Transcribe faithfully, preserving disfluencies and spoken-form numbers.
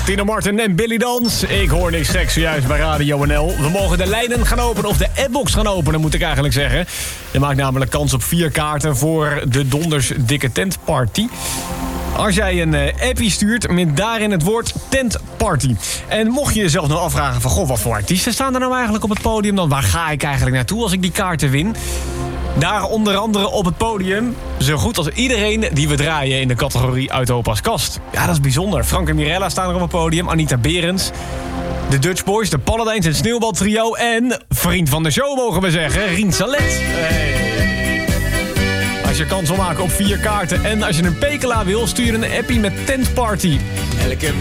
Tino Martin en Billy Dans. Ik hoor niks geks zojuist bij Radio N L. We mogen de lijnen gaan openen, of de appbox gaan openen, moet ik eigenlijk zeggen. Je maakt namelijk kans op vier kaarten voor de Donders Dikke Tentparty. Als jij een uh, appie stuurt met daarin het woord tentparty. En mocht je jezelf nou afvragen van... goh, wat voor artiesten staan er nou eigenlijk op het podium dan? Waar ga ik eigenlijk naartoe als ik die kaarten win? Daar onder andere op het podium... zo goed als iedereen die we draaien in de categorie Uit Opa's Kast. Ja, dat is bijzonder. Frank en Mirella staan er op het podium. Anita Berends. De Dutch Boys, de Paladijns, het Sneeuwbaltrio... en vriend van de show mogen we zeggen, Rien Salet. Hey. Als je kans wil maken op vier kaarten en als je een Pekela wil... stuur je een appie met tentparty. Elke